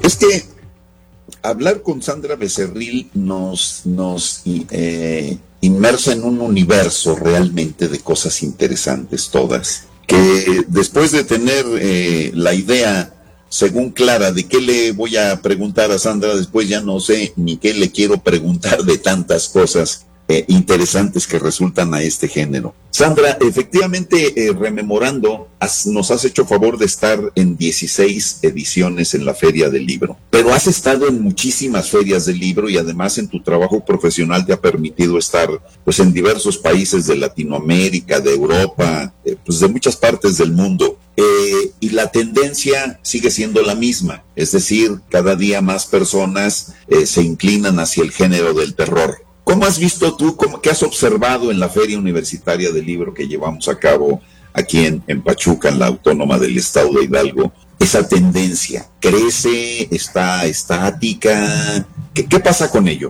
Es que hablar con Sandra Becerril nos inmersa en un universo realmente de cosas interesantes todas, que después de tener la idea según clara de qué le voy a preguntar a Sandra, después ya no sé ni qué le quiero preguntar de tantas cosas interesantes que resultan a este género. Sandra, efectivamente, rememorando, nos has hecho favor de estar en 16 ediciones en la Feria del Libro, pero has estado en muchísimas ferias del libro y además en tu trabajo profesional te ha permitido estar pues en diversos países de Latinoamérica, de Europa, pues de muchas partes del mundo. Y la tendencia sigue siendo la misma, es decir, cada día más personas se inclinan hacia el género del terror. ¿Cómo has visto tú, qué has observado en la Feria Universitaria del Libro que llevamos a cabo aquí en Pachuca, en la Autónoma del Estado de Hidalgo? Esa tendencia, ¿crece? ¿Está estática? ¿Qué pasa con ello?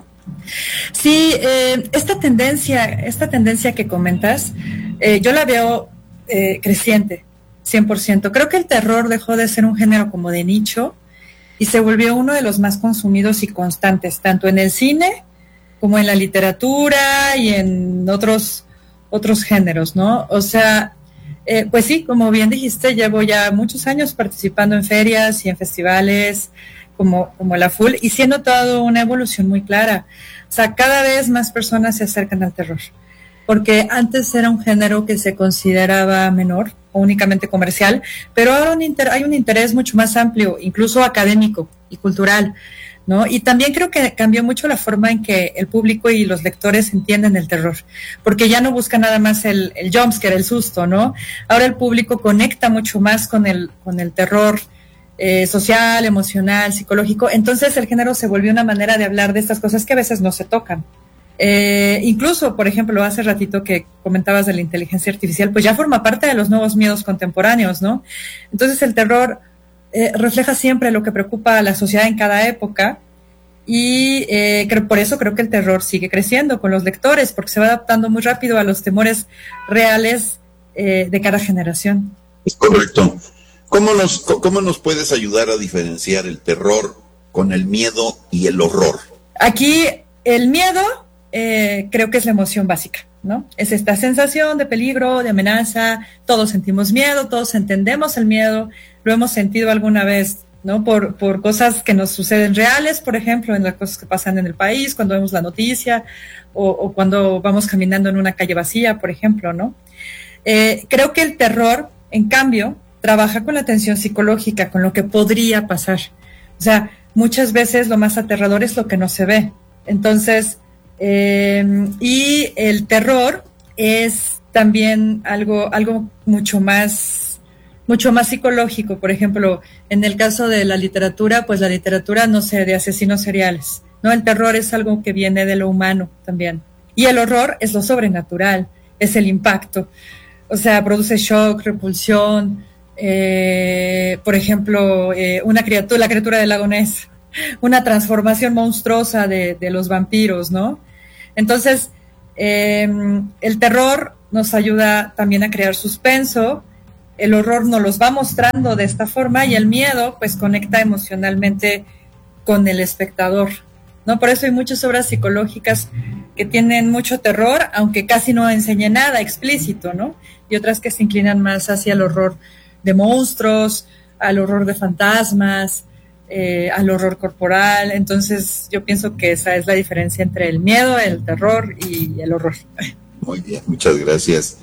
Sí, esta tendencia que comentas, yo la veo creciente, 100%. Creo que el terror dejó de ser un género como de nicho y se volvió uno de los más consumidos y constantes, tanto en el cine como en la literatura y en otros géneros, ¿no? O sea, pues sí, como bien dijiste, llevo ya muchos años participando en ferias y en festivales como la FUL, y sí he notado una evolución muy clara. O sea, cada vez más personas se acercan al terror, porque antes era un género que se consideraba menor o únicamente comercial, pero ahora hay un interés mucho más amplio, incluso académico y cultural, ¿no? Y también creo que cambió mucho la forma en que el público y los lectores entienden el terror, porque ya no busca nada más el jumpscare, el susto, ¿no? Ahora el público conecta mucho más con el terror social, emocional, psicológico. Entonces el género se volvió una manera de hablar de estas cosas que a veces no se tocan. Incluso, por ejemplo, hace ratito que comentabas de la inteligencia artificial, pues ya forma parte de los nuevos miedos contemporáneos, ¿no? Entonces el terror refleja siempre lo que preocupa a la sociedad en cada época y por eso creo que el terror sigue creciendo con los lectores, porque se va adaptando muy rápido a los temores reales de cada generación. Es correcto. ¿Cómo nos puedes ayudar a diferenciar el terror con el miedo y el horror? Aquí el miedo creo que es la emoción básica, ¿no? Es esta sensación de peligro, de amenaza. Todos sentimos miedo, todos entendemos el miedo, lo hemos sentido alguna vez, ¿no? Por cosas que nos suceden reales, por ejemplo, en las cosas que pasan en el país, cuando vemos la noticia o cuando vamos caminando en una calle vacía, por ejemplo, ¿no? Creo que el terror, en cambio, trabaja con la tensión psicológica, con lo que podría pasar. O sea, muchas veces lo más aterrador es lo que no se ve. Entonces, y el terror es también algo mucho más psicológico. Por ejemplo, en el caso de la literatura, pues la literatura, no sé, de asesinos seriales, ¿no? El terror es algo que viene de lo humano también. Y el horror es lo sobrenatural, es el impacto. O sea, produce shock, repulsión. Por ejemplo, la criatura del lago Ness, una transformación monstruosa de los vampiros, ¿no? Entonces, el terror nos ayuda también a crear suspenso, el horror nos los va mostrando de esta forma y el miedo pues conecta emocionalmente con el espectador, ¿no? Por eso hay muchas obras psicológicas que tienen mucho terror, aunque casi no enseñan nada explícito, ¿no? Y otras que se inclinan más hacia el horror de monstruos, al horror de fantasmas, al horror corporal. Entonces yo pienso que esa es la diferencia entre el miedo, el terror y el horror. Muy bien, muchas gracias.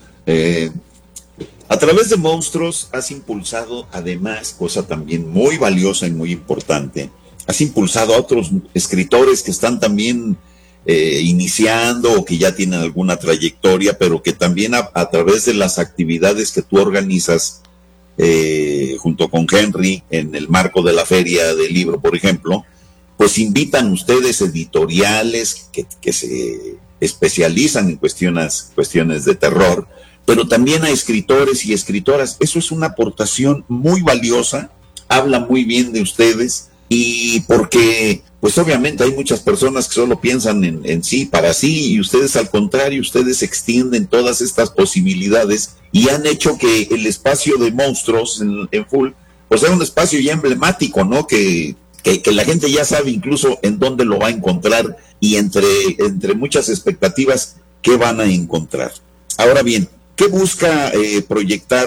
A través de Monstruos has impulsado, además, cosa también muy valiosa y muy importante, has impulsado a otros escritores que están también iniciando o que ya tienen alguna trayectoria, pero que también a través de las actividades que tú organizas junto con Henry en el marco de la Feria del Libro, por ejemplo, pues invitan ustedes editoriales que se especializan en cuestiones de terror, pero también a escritores y escritoras. Eso es una aportación muy valiosa, habla muy bien de ustedes, y porque pues obviamente hay muchas personas que solo piensan en sí, para sí, y ustedes al contrario, ustedes extienden todas estas posibilidades y han hecho que el espacio de Monstruos en FUL pues era un espacio ya emblemático, ¿no? Que la gente ya sabe incluso en dónde lo va a encontrar y entre muchas expectativas qué van a encontrar. Ahora bien, ¿qué busca proyectar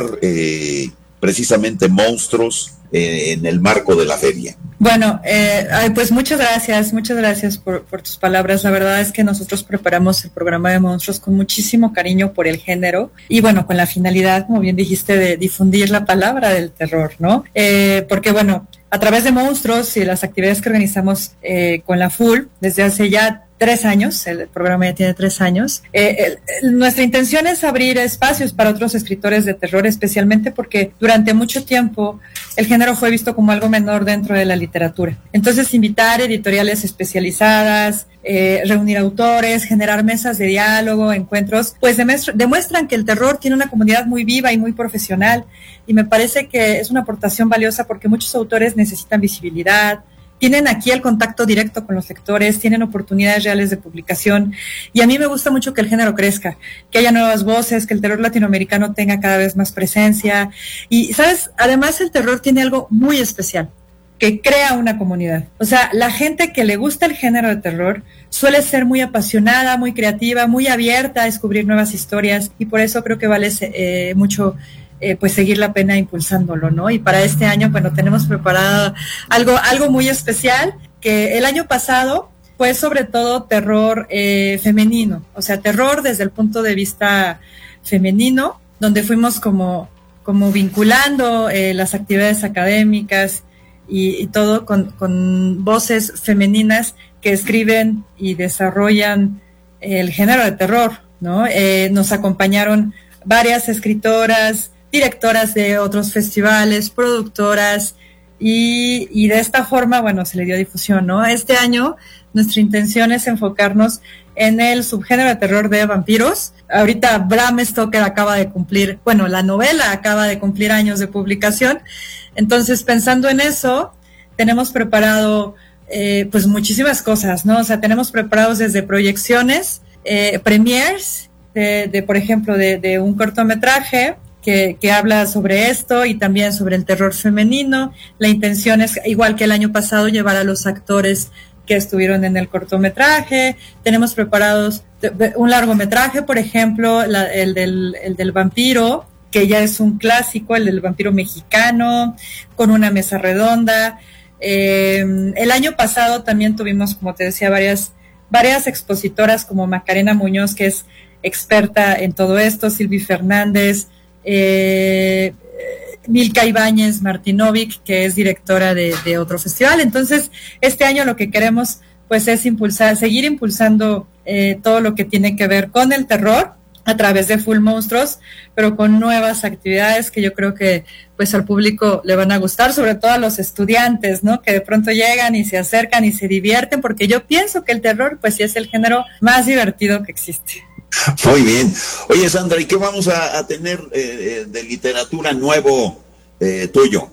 precisamente Monstruos en el marco de la feria? Bueno, pues muchas gracias por tus palabras. La verdad es que nosotros preparamos el programa de Monstruos con muchísimo cariño por el género y bueno, con la finalidad, como bien dijiste, de difundir la palabra del terror, ¿no? Porque bueno, a través de Monstruos y las actividades que organizamos con la FUL desde hace ya 3 años, el programa ya tiene 3 años. Nuestra intención es abrir espacios para otros escritores de terror, especialmente porque durante mucho tiempo el género fue visto como algo menor dentro de la literatura. Entonces, invitar editoriales especializadas, reunir autores, generar mesas de diálogo, encuentros, pues demuestran que el terror tiene una comunidad muy viva y muy profesional, y me parece que es una aportación valiosa porque muchos autores necesitan visibilidad, tienen aquí el contacto directo con los lectores, tienen oportunidades reales de publicación, y a mí me gusta mucho que el género crezca, que haya nuevas voces, que el terror latinoamericano tenga cada vez más presencia. Y, ¿sabes? Además, el terror tiene algo muy especial, que crea una comunidad. O sea, la gente que le gusta el género de terror suele ser muy apasionada, muy creativa, muy abierta a descubrir nuevas historias, y por eso creo que vale mucho pues seguir la pena impulsándolo, ¿no? Y para este año, bueno, tenemos preparado algo muy especial, que el año pasado fue sobre todo terror femenino, o sea, terror desde el punto de vista femenino, donde fuimos como vinculando las actividades académicas y todo con voces femeninas que escriben y desarrollan el género de terror, ¿no? Nos acompañaron varias escritoras, directoras de otros festivales, productoras, y de esta forma, bueno, se le dio difusión, ¿no? Este año nuestra intención es enfocarnos en el subgénero de terror de vampiros. Ahorita Bram Stoker acaba de cumplir, bueno, la novela acaba de cumplir años de publicación, entonces pensando en eso, tenemos preparado pues muchísimas cosas, ¿no? O sea, tenemos preparados desde proyecciones, premieres, por ejemplo, de un cortometraje que habla sobre esto y también sobre el terror femenino. La intención es, igual que el año pasado, llevar a los actores que estuvieron en el cortometraje. Tenemos preparados un largometraje, por ejemplo, el del vampiro, que ya es un clásico, el del vampiro mexicano, con una mesa redonda. El año pasado también tuvimos, como te decía, varias expositoras como Macarena Muñoz, que es experta en todo esto, Silvi Fernández, Milka Ibáñez Martinovic, que es directora de otro festival. Entonces, este año lo que queremos pues es seguir impulsando todo lo que tiene que ver con el terror a través de Full Monstruos, pero con nuevas actividades que yo creo que pues al público le van a gustar, sobre todo a los estudiantes, ¿no? Que de pronto llegan y se acercan y se divierten, porque yo pienso que el terror pues sí es el género más divertido que existe. Muy bien. Oye, Sandra, ¿y qué vamos a tener de literatura nuevo tuyo?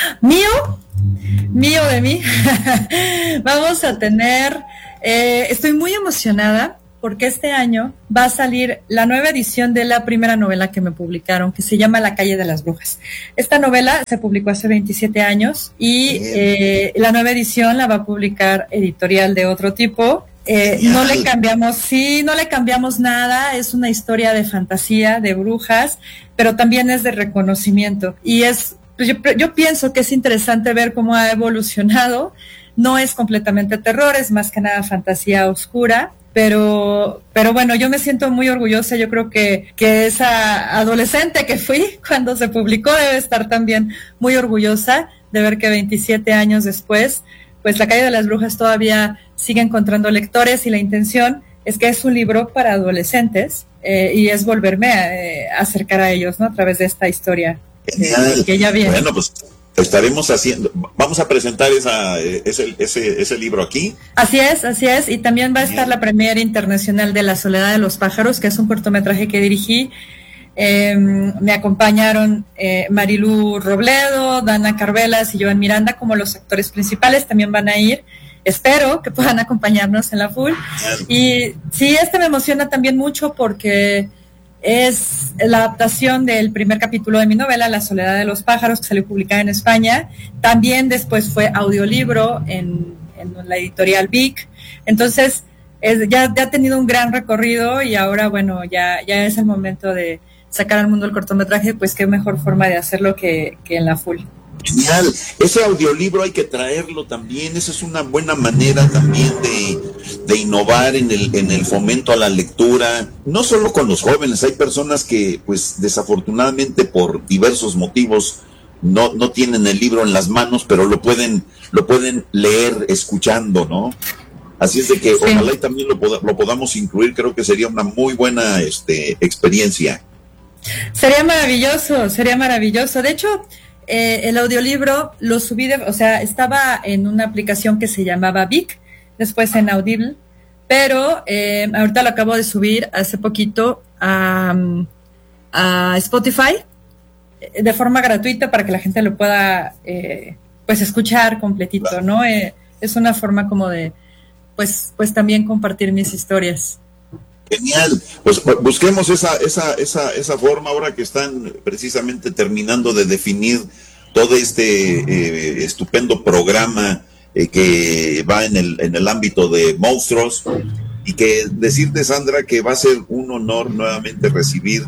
Mío de mí. Vamos a tener, estoy muy emocionada porque este año va a salir la nueva edición de la primera novela que me publicaron, que se llama La calle de las brujas. Esta novela se publicó hace 27 años y la nueva edición la va a publicar Editorial de Otro Tipo. No le cambiamos nada, es una historia de fantasía, de brujas, pero también es de reconocimiento, y yo pienso que es interesante ver cómo ha evolucionado. No es completamente terror, es más que nada fantasía oscura, pero bueno, yo me siento muy orgullosa. Yo creo que esa adolescente que fui cuando se publicó debe estar también muy orgullosa de ver que 27 años después, pues La calle de las brujas todavía sigue encontrando lectores, y la intención es que es un libro para adolescentes y es volverme a acercar a ellos, ¿no? A través de esta historia que ya viene. Bueno, pues estaremos vamos a presentar ese libro aquí. Así es, y también va a estar la premiere internacional de La soledad de los pájaros, que es un cortometraje que dirigí. Me acompañaron Marilu Robledo, Dana Carvelas y Joan Miranda como los actores principales. También van a ir, espero que puedan acompañarnos en la FUL. Y sí, me emociona también mucho porque Es la adaptación del primer capítulo de mi novela, La soledad de los pájaros, que salió publicada en España. También después fue audiolibro en la editorial Vic. Entonces, ya ha tenido un gran recorrido y ahora, bueno, ya es el momento de sacar al mundo el cortometraje, pues qué mejor forma de hacerlo que en la Full. Genial, ese audiolibro hay que traerlo también, esa es una buena manera también de innovar en el fomento a la lectura, no solo con los jóvenes, hay personas que pues desafortunadamente por diversos motivos no tienen el libro en las manos, pero lo pueden leer escuchando, ¿no? Así es de que ojalá y también lo podamos incluir, creo que sería una muy buena experiencia. Sería maravilloso, de hecho, el audiolibro lo subí, estaba en una aplicación que se llamaba Vic, después en Audible, pero ahorita lo acabo de subir hace poquito a Spotify de forma gratuita para que la gente lo pueda pues escuchar completito, ¿no? Es una forma como de pues también compartir mis historias. Genial, pues busquemos esa forma ahora que están precisamente terminando de definir todo este estupendo programa que va en el ámbito de monstruos, y que decirte, Sandra, que va a ser un honor nuevamente recibir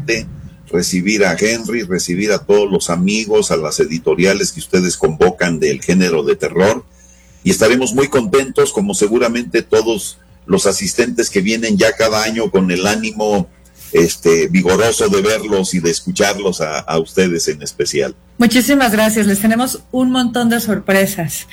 a Henry, recibir a todos los amigos, a las editoriales que ustedes convocan del género de terror, y estaremos muy contentos, como seguramente todos los asistentes que vienen ya cada año con el ánimo vigoroso de verlos y de escucharlos a ustedes en especial. Muchísimas gracias, les tenemos un montón de sorpresas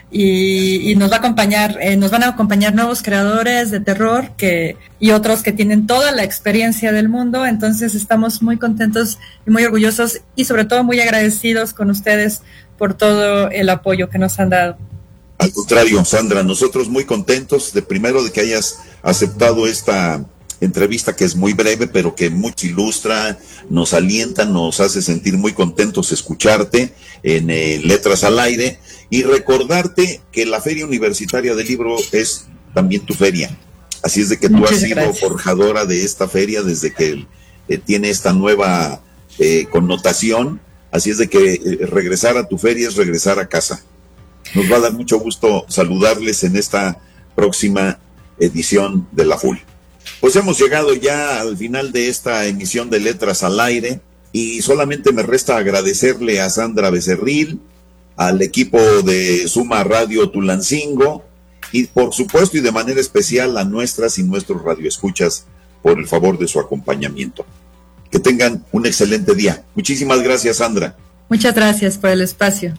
y nos van a acompañar nuevos creadores de terror y otros que tienen toda la experiencia del mundo, entonces estamos muy contentos y muy orgullosos y sobre todo muy agradecidos con ustedes por todo el apoyo que nos han dado. Al contrario, Sandra, nosotros muy contentos de que hayas aceptado esta entrevista, que es muy breve, pero que mucho ilustra, nos alienta, nos hace sentir muy contentos escucharte en Letras al Aire, y recordarte que la Feria Universitaria del Libro es también tu feria. Así es de que tú has sido forjadora de esta feria desde que tiene esta nueva connotación. Así es de que regresar a tu feria es regresar a casa. Nos va a dar mucho gusto saludarles en esta próxima edición de La Full. Pues hemos llegado ya al final de esta emisión de Letras al Aire, y solamente me resta agradecerle a Sandra Becerril, al equipo de Suma Radio Tulancingo, y por supuesto y de manera especial a nuestras y nuestros radioescuchas por el favor de su acompañamiento. Que tengan un excelente día. Muchísimas gracias, Sandra. Muchas gracias por el espacio.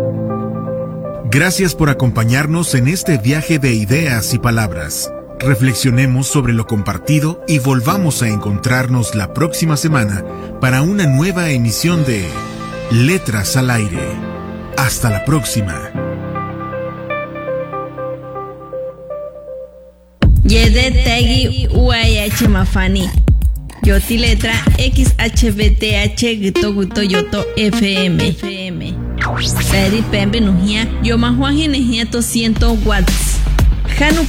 Gracias por acompañarnos en este viaje de ideas y palabras. Reflexionemos sobre lo compartido y volvamos a encontrarnos la próxima semana para una nueva emisión de Letras al Aire. Hasta la próxima. Yede Tegi UAH Mafani. Yoti letra XHBTH Guto Yoto FM. Seri Pembe Nujia, Yoma Juan Ginejia 200 watts. Hanu